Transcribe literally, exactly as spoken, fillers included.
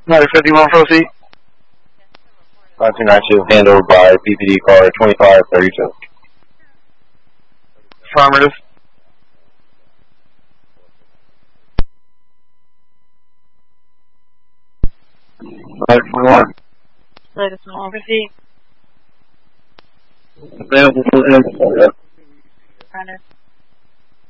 nine fifty-one, proceed. nine two nine two, handled by B P D car twenty-five thirty-two. Affirmative. nine twenty-one. Latest one, proceed. Available for